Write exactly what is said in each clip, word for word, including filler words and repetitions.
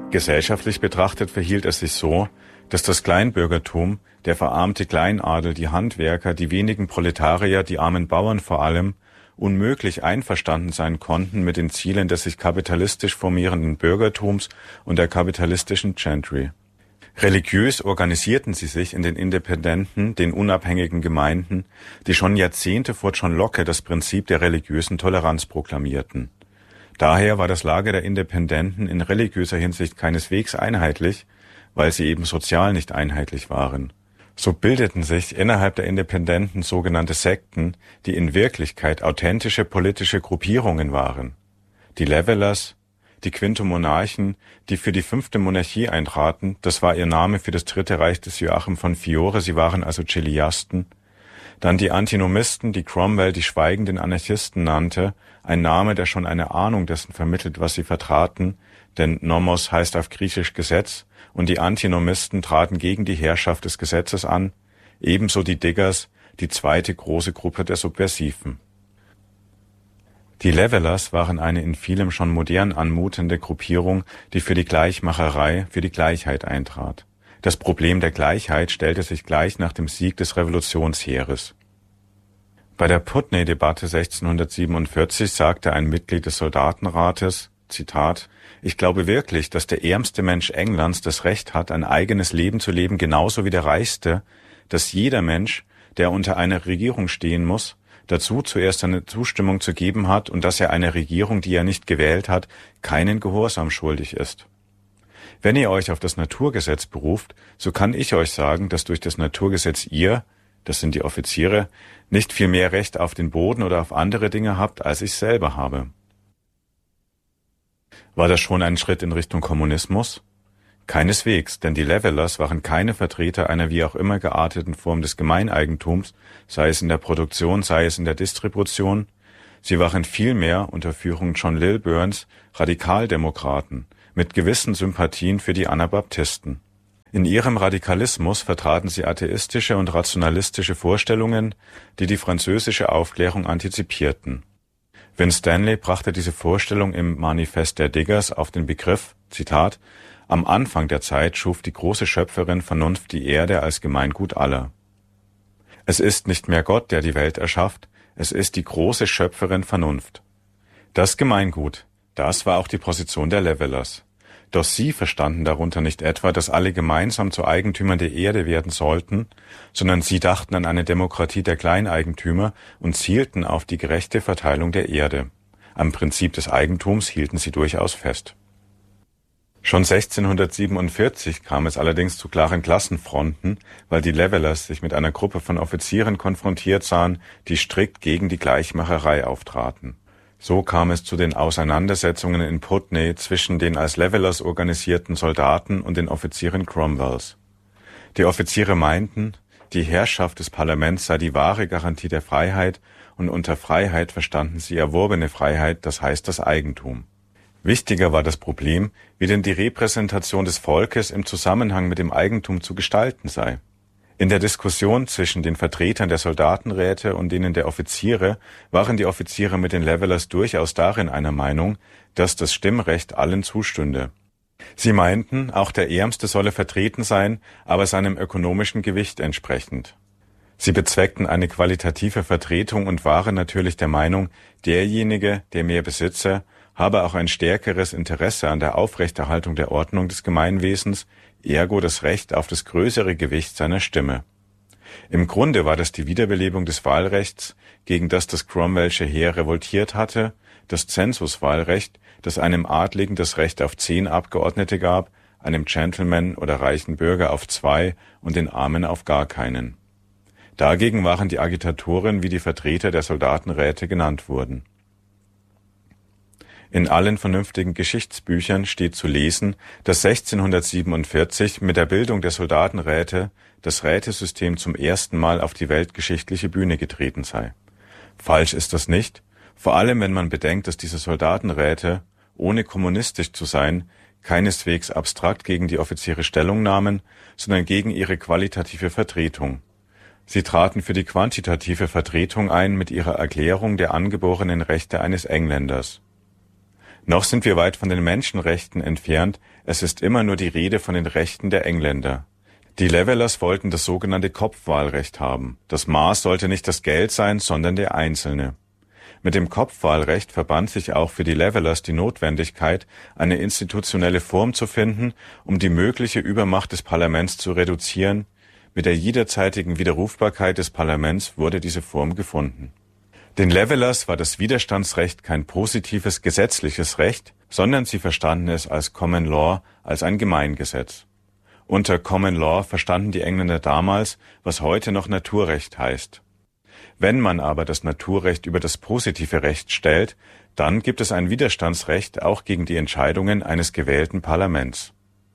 Gesellschaftlich betrachtet verhielt es sich so, dass das Kleinbürgertum, der verarmte Kleinadel, die Handwerker, die wenigen Proletarier, die armen Bauern vor allem, unmöglich einverstanden sein konnten mit den Zielen des sich kapitalistisch formierenden Bürgertums und der kapitalistischen Gentry. Religiös organisierten sie sich in den Independenten, den unabhängigen Gemeinden, die schon Jahrzehnte vor John Locke das Prinzip der religiösen Toleranz proklamierten. Daher war das Lager der Independenten in religiöser Hinsicht keineswegs einheitlich, weil sie eben sozial nicht einheitlich waren. So bildeten sich innerhalb der Independenten sogenannte Sekten, die in Wirklichkeit authentische politische Gruppierungen waren. Die Levelers, die Quintomonarchen, die für die fünfte Monarchie eintraten, das war ihr Name für das Dritte Reich des Joachim von Fiore, sie waren also Chiliasten. Dann die Antinomisten, die Cromwell die schweigenden Anarchisten nannte, ein Name, der schon eine Ahnung dessen vermittelt, was sie vertraten, denn Nomos heißt auf Griechisch Gesetz, und die Antinomisten traten gegen die Herrschaft des Gesetzes an, ebenso die Diggers, die zweite große Gruppe der Subversiven. Die Levelers waren eine in vielem schon modern anmutende Gruppierung, die für die Gleichmacherei, für die Gleichheit eintrat. Das Problem der Gleichheit stellte sich gleich nach dem Sieg des Revolutionsheeres. Bei der Putney-Debatte sechzehnhundertsiebenundvierzig sagte ein Mitglied des Soldatenrates, Zitat, »Ich glaube wirklich, dass der ärmste Mensch Englands das Recht hat, ein eigenes Leben zu leben, genauso wie der reichste, dass jeder Mensch, der unter einer Regierung stehen muss, dazu zuerst eine Zustimmung zu geben hat und dass er einer Regierung, die er nicht gewählt hat, keinen Gehorsam schuldig ist. Wenn ihr euch auf das Naturgesetz beruft, so kann ich euch sagen, dass durch das Naturgesetz ihr, das sind die Offiziere, nicht viel mehr Recht auf den Boden oder auf andere Dinge habt, als ich selber habe.« War das schon ein Schritt in Richtung Kommunismus? Keineswegs, denn die Levelers waren keine Vertreter einer wie auch immer gearteten Form des Gemeineigentums, sei es in der Produktion, sei es in der Distribution. Sie waren vielmehr, unter Führung John Lilburns, Radikaldemokraten, mit gewissen Sympathien für die Anabaptisten. In ihrem Radikalismus vertraten sie atheistische und rationalistische Vorstellungen, die die französische Aufklärung antizipierten. Winstanley brachte diese Vorstellung im Manifest der Diggers auf den Begriff, Zitat, »Am Anfang der Zeit schuf die große Schöpferin Vernunft die Erde als Gemeingut aller. Es ist nicht mehr Gott, der die Welt erschafft, es ist die große Schöpferin Vernunft. Das Gemeingut, das war auch die Position der Levelers. Doch sie verstanden darunter nicht etwa, dass alle gemeinsam zu Eigentümern der Erde werden sollten, sondern sie dachten an eine Demokratie der Kleineigentümer und zielten auf die gerechte Verteilung der Erde. Am Prinzip des Eigentums hielten sie durchaus fest. Schon sechzehnhundertsiebenundvierzig kam es allerdings zu klaren Klassenfronten, weil die Levelers sich mit einer Gruppe von Offizieren konfrontiert sahen, die strikt gegen die Gleichmacherei auftraten. So kam es zu den Auseinandersetzungen in Putney zwischen den als Levelers organisierten Soldaten und den Offizieren Cromwells. Die Offiziere meinten, die Herrschaft des Parlaments sei die wahre Garantie der Freiheit und unter Freiheit verstanden sie erworbene Freiheit, das heißt das Eigentum. Wichtiger war das Problem, wie denn die Repräsentation des Volkes im Zusammenhang mit dem Eigentum zu gestalten sei. In der Diskussion zwischen den Vertretern der Soldatenräte und denen der Offiziere waren die Offiziere mit den Levelers durchaus darin einer Meinung, dass das Stimmrecht allen zustünde. Sie meinten, auch der Ärmste solle vertreten sein, aber seinem ökonomischen Gewicht entsprechend. Sie bezweckten eine qualitative Vertretung und waren natürlich der Meinung, derjenige, der mehr besitze, habe auch ein stärkeres Interesse an der Aufrechterhaltung der Ordnung des Gemeinwesens, ergo das Recht auf das größere Gewicht seiner Stimme. Im Grunde war das die Wiederbelebung des Wahlrechts, gegen das das Cromwellsche Heer revoltiert hatte, das Zensuswahlrecht, das einem Adligen das Recht auf zehn Abgeordnete gab, einem Gentleman oder reichen Bürger auf zwei und den Armen auf gar keinen. Dagegen waren die Agitatoren wie die Vertreter der Soldatenräte genannt wurden. In allen vernünftigen Geschichtsbüchern steht zu lesen, dass sechzehnhundertsiebenundvierzig mit der Bildung der Soldatenräte das Rätesystem zum ersten Mal auf die weltgeschichtliche Bühne getreten sei. Falsch ist das nicht, vor allem wenn man bedenkt, dass diese Soldatenräte, ohne kommunistisch zu sein, keineswegs abstrakt gegen die Offiziere Stellung nahmen, sondern gegen ihre qualitative Vertretung. Sie traten für die quantitative Vertretung ein mit ihrer Erklärung der angeborenen Rechte eines Engländers. Noch sind wir weit von den Menschenrechten entfernt, es ist immer nur die Rede von den Rechten der Engländer. Die Levelers wollten das sogenannte Kopfwahlrecht haben. Das Maß sollte nicht das Geld sein, sondern der Einzelne. Mit dem Kopfwahlrecht verband sich auch für die Levelers die Notwendigkeit, eine institutionelle Form zu finden, um die mögliche Übermacht des Parlaments zu reduzieren. Mit der jederzeitigen Widerrufbarkeit des Parlaments wurde diese Form gefunden. Den Levelers war das Widerstandsrecht kein positives gesetzliches Recht, sondern sie verstanden es als Common Law, als ein Gemeingesetz. Unter Common Law verstanden die Engländer damals, was heute noch Naturrecht heißt. Wenn man aber das Naturrecht über das positive Recht stellt, dann gibt es ein Widerstandsrecht auch gegen die Entscheidungen eines gewählten Parlaments.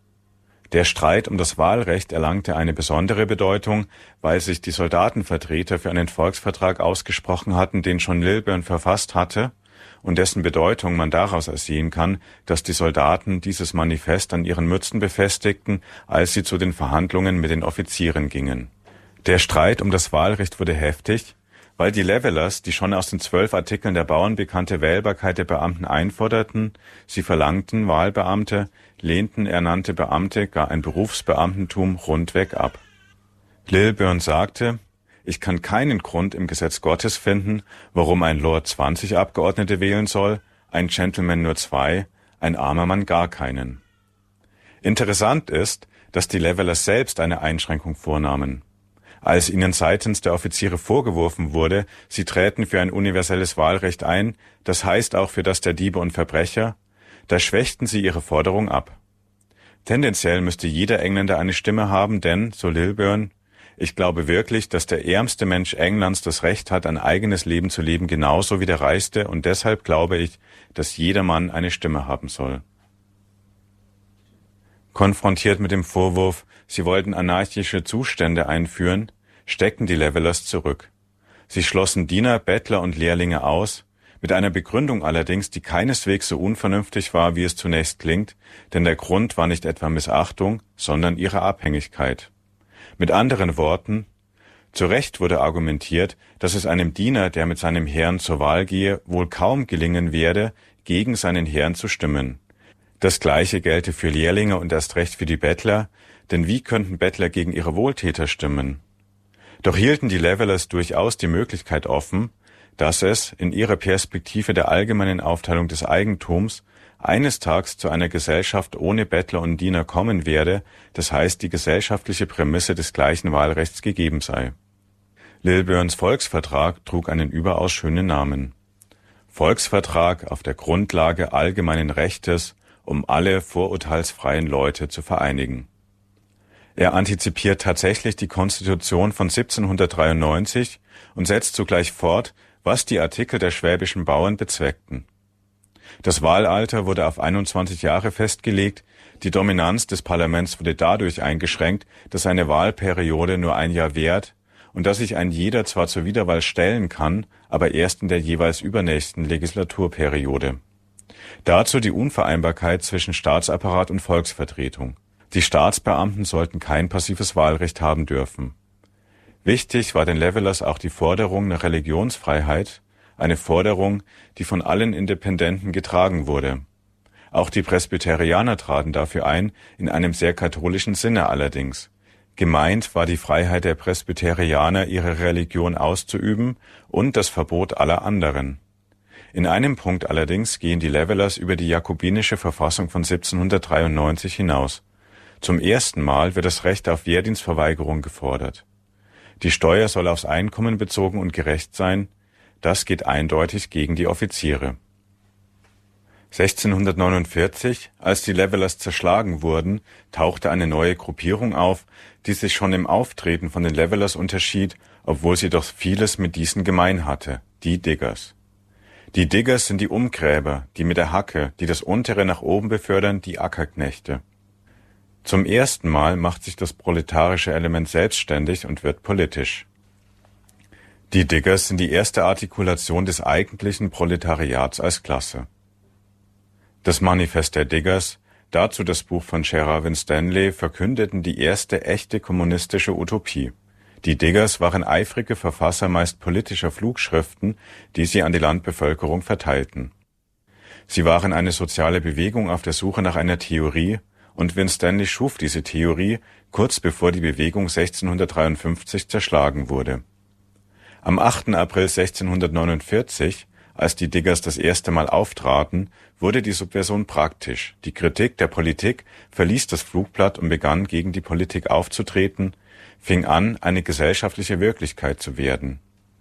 Der Streit um das Wahlrecht erlangte eine besondere Bedeutung, weil sich die Soldatenvertreter für einen Volksvertrag ausgesprochen hatten, den schon Lilburne verfasst hatte, und dessen Bedeutung man daraus ersehen kann, dass die Soldaten dieses Manifest an ihren Mützen befestigten, als sie zu den Verhandlungen mit den Offizieren gingen. Der Streit um das Wahlrecht wurde heftig, weil die Levelers, die schon aus den zwölf Artikeln der Bauern bekannte Wählbarkeit der Beamten einforderten, sie verlangten Wahlbeamte, lehnten ernannte Beamte, gar ein Berufsbeamtentum rundweg ab. Lilburne sagte: Ich kann keinen Grund im Gesetz Gottes finden, warum ein Lord zwanzig Abgeordnete wählen soll, ein Gentleman nur zwei, ein armer Mann gar keinen. Interessant ist, dass die Levelers selbst eine Einschränkung vornahmen. Als ihnen seitens der Offiziere vorgeworfen wurde, sie träten für ein universelles Wahlrecht ein, das heißt auch für das der Diebe und Verbrecher, da schwächten sie ihre Forderung ab. Tendenziell müsste jeder Engländer eine Stimme haben, denn, so Lilburne, ich glaube wirklich, dass der ärmste Mensch Englands das Recht hat, ein eigenes Leben zu leben, genauso wie der reichste, und deshalb glaube ich, dass jeder Mann eine Stimme haben soll. Konfrontiert mit dem Vorwurf, sie wollten anarchische Zustände einführen, steckten die Levelers zurück. Sie schlossen Diener, Bettler und Lehrlinge aus, mit einer Begründung allerdings, die keineswegs so unvernünftig war, wie es zunächst klingt, denn der Grund war nicht etwa Missachtung, sondern ihre Abhängigkeit. Mit anderen Worten, zu Recht wurde argumentiert, dass es einem Diener, der mit seinem Herrn zur Wahl gehe, wohl kaum gelingen werde, gegen seinen Herrn zu stimmen. Das Gleiche gelte für Lehrlinge und erst recht für die Bettler, denn wie könnten Bettler gegen ihre Wohltäter stimmen? Doch hielten die Levelers durchaus die Möglichkeit offen, dass es, in ihrer Perspektive der allgemeinen Aufteilung des Eigentums, eines Tages zu einer Gesellschaft ohne Bettler und Diener kommen werde, das heißt, die gesellschaftliche Prämisse des gleichen Wahlrechts gegeben sei. Lilburnes Volksvertrag trug einen überaus schönen Namen. Volksvertrag auf der Grundlage allgemeinen Rechtes, um alle vorurteilsfreien Leute zu vereinigen. Er antizipiert tatsächlich die Konstitution von siebzehnhundertdreiundneunzig und setzt zugleich fort, was die Artikel der schwäbischen Bauern bezweckten. Das Wahlalter wurde auf einundzwanzig Jahre festgelegt, die Dominanz des Parlaments wurde dadurch eingeschränkt, dass eine Wahlperiode nur ein Jahr währt und dass sich ein jeder zwar zur Wiederwahl stellen kann, aber erst in der jeweils übernächsten Legislaturperiode. Dazu die Unvereinbarkeit zwischen Staatsapparat und Volksvertretung. Die Staatsbeamten sollten kein passives Wahlrecht haben dürfen. Wichtig war den Levelers auch die Forderung nach Religionsfreiheit, eine Forderung, die von allen Independenten getragen wurde. Auch die Presbyterianer traten dafür ein, in einem sehr katholischen Sinne allerdings. Gemeint war die Freiheit der Presbyterianer, ihre Religion auszuüben, und das Verbot aller anderen. In einem Punkt allerdings gehen die Levelers über die jakobinische Verfassung von siebzehnhundertdreiundneunzig hinaus. Zum ersten Mal wird das Recht auf Wehrdienstverweigerung gefordert. Die Steuer soll aufs Einkommen bezogen und gerecht sein. Das geht eindeutig gegen die Offiziere. sechzehnhundertneunundvierzig, als die Levelers zerschlagen wurden, tauchte eine neue Gruppierung auf, die sich schon im Auftreten von den Levelers unterschied, obwohl sie doch vieles mit diesen gemein hatte, die Diggers. Die Diggers sind die Umgräber, die mit der Hacke, die das Untere nach oben befördern, die Ackerknechte. Zum ersten Mal macht sich das proletarische Element selbstständig und wird politisch. Die Diggers sind die erste Artikulation des eigentlichen Proletariats als Klasse. Das Manifest der Diggers, dazu das Buch von Gerard Winstanley, verkündeten die erste echte kommunistische Utopie. Die Diggers waren eifrige Verfasser meist politischer Flugschriften, die sie an die Landbevölkerung verteilten. Sie waren eine soziale Bewegung auf der Suche nach einer Theorie, und Winstanley schuf diese Theorie, kurz bevor die Bewegung sechzehnhundertdreiundfünfzig zerschlagen wurde. Am achten April sechzehnhundertneunundvierzig, als die Diggers das erste Mal auftraten, wurde die Subversion praktisch. Die Kritik der Politik verließ das Flugblatt und begann, gegen die Politik aufzutreten, fing an, eine gesellschaftliche Wirklichkeit zu werden.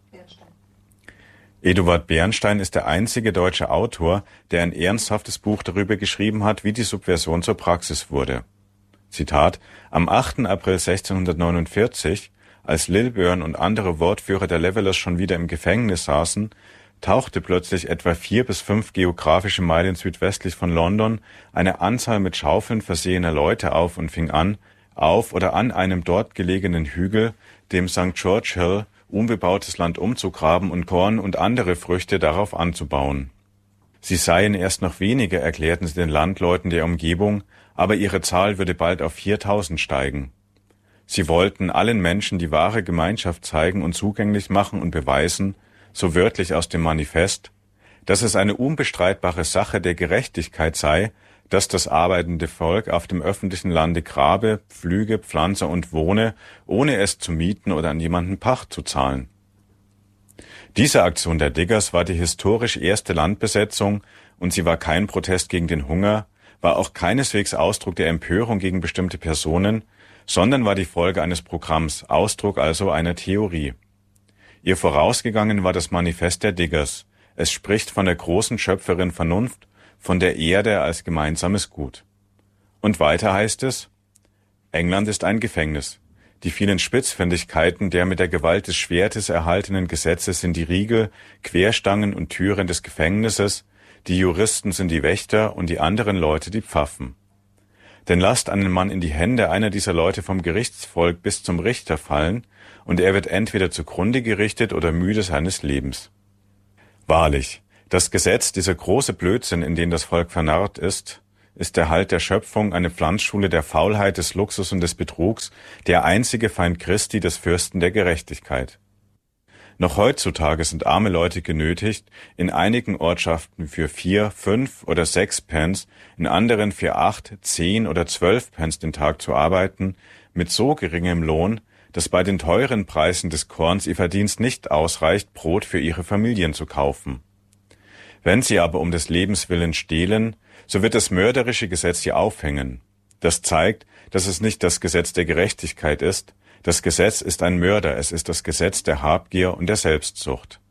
Eduard Bernstein ist der einzige deutsche Autor, der ein ernsthaftes Buch darüber geschrieben hat, wie die Subversion zur Praxis wurde. Zitat: Am achten April sechzehnhundertneunundvierzig, als Lilburn und andere Wortführer der Levelers schon wieder im Gefängnis saßen, tauchte plötzlich etwa vier bis fünf geografische Meilen südwestlich von London eine Anzahl mit Schaufeln versehener Leute auf und fing an, auf oder an einem dort gelegenen Hügel, dem Sankt George Hill, unbebautes Land umzugraben und Korn und andere Früchte darauf anzubauen. Sie seien erst noch wenige, erklärten sie den Landleuten der Umgebung, aber ihre Zahl würde bald auf viertausend steigen. Sie wollten allen Menschen die wahre Gemeinschaft zeigen und zugänglich machen und beweisen, so wörtlich aus dem Manifest, dass es eine unbestreitbare Sache der Gerechtigkeit sei, dass das arbeitende Volk auf dem öffentlichen Lande grabe, pflüge, pflanze und wohne, ohne es zu mieten oder an jemanden Pacht zu zahlen. Diese Aktion der Diggers war die historisch erste Landbesetzung und sie war kein Protest gegen den Hunger, war auch keineswegs Ausdruck der Empörung gegen bestimmte Personen, sondern war die Folge eines Programms, Ausdruck also einer Theorie. Ihr vorausgegangen war das Manifest der Diggers. Es spricht von der großen Schöpferin Vernunft, von der Erde als gemeinsames Gut. Und weiter heißt es: England ist ein Gefängnis. Die vielen Spitzfindigkeiten der mit der Gewalt des Schwertes erhaltenen Gesetze sind die Riegel, Querstangen und Türen des Gefängnisses, die Juristen sind die Wächter und die anderen Leute die Pfaffen. Denn lasst einen Mann in die Hände einer dieser Leute vom Gerichtsvolk bis zum Richter fallen, und er wird entweder zugrunde gerichtet oder müde seines Lebens. Wahrlich, das Gesetz, dieser große Blödsinn, in den das Volk vernarrt ist, ist der Halt der Schöpfung, eine Pflanzschule der Faulheit, des Luxus und des Betrugs, der einzige Feind Christi, des Fürsten der Gerechtigkeit. Noch heutzutage sind arme Leute genötigt, in einigen Ortschaften für vier, fünf oder sechs Pence, in anderen für acht, zehn oder zwölf Pence den Tag zu arbeiten, mit so geringem Lohn, dass bei den teuren Preisen des Korns ihr Verdienst nicht ausreicht, Brot für ihre Familien zu kaufen. Wenn sie aber um des Lebens willen stehlen, so wird das mörderische Gesetz sie aufhängen. Das zeigt, dass es nicht das Gesetz der Gerechtigkeit ist. Das Gesetz ist ein Mörder, es ist das Gesetz der Habgier und der Selbstsucht.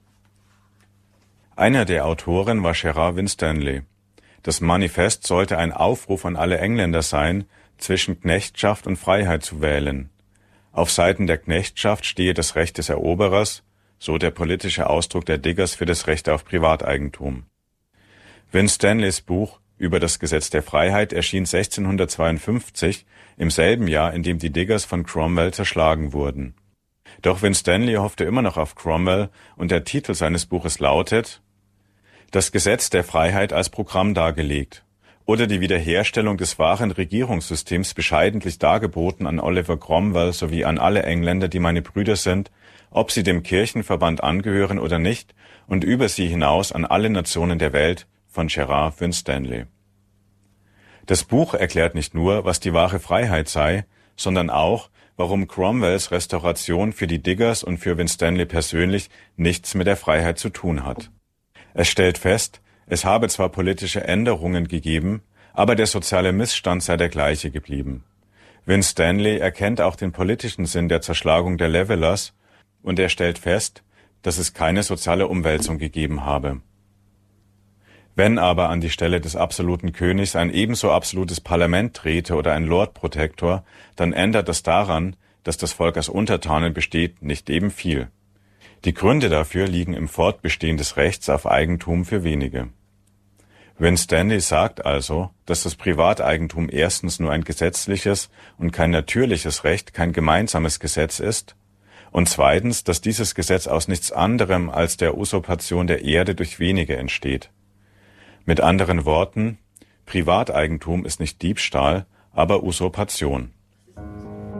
Einer der Autoren war Gerard Winstanley. Das Manifest sollte ein Aufruf an alle Engländer sein, zwischen Knechtschaft und Freiheit zu wählen. Auf Seiten der Knechtschaft stehe das Recht des Eroberers, so der politische Ausdruck der Diggers für das Recht auf Privateigentum. Winstanleys Buch über das Gesetz der Freiheit erschien sechzehnhundertzweiundfünfzig, im selben Jahr, in dem die Diggers von Cromwell zerschlagen wurden. Doch Winstanley hoffte immer noch auf Cromwell und der Titel seines Buches lautet »Das Gesetz der Freiheit als Programm dargelegt« oder die Wiederherstellung des wahren Regierungssystems bescheidentlich dargeboten an Oliver Cromwell sowie an alle Engländer, die meine Brüder sind, ob sie dem Kirchenverband angehören oder nicht, und über sie hinaus an alle Nationen der Welt, von Gerard Winstanley. Das Buch erklärt nicht nur, was die wahre Freiheit sei, sondern auch, warum Cromwells Restauration für die Diggers und für Winstanley persönlich nichts mit der Freiheit zu tun hat. Es stellt fest, es habe zwar politische Änderungen gegeben, aber der soziale Missstand sei der gleiche geblieben. Winstanley erkennt auch den politischen Sinn der Zerschlagung der Levelers und er stellt fest, dass es keine soziale Umwälzung gegeben habe. Wenn aber an die Stelle des absoluten Königs ein ebenso absolutes Parlament trete oder ein Lord Protector, dann ändert das daran, dass das Volk aus Untertanen besteht, nicht eben viel. Die Gründe dafür liegen im Fortbestehen des Rechts auf Eigentum für wenige. Winstanley sagt also, dass das Privateigentum erstens nur ein gesetzliches und kein natürliches Recht, kein gemeinsames Gesetz ist, und zweitens, dass dieses Gesetz aus nichts anderem als der Usurpation der Erde durch wenige entsteht. Mit anderen Worten, Privateigentum ist nicht Diebstahl, aber Usurpation.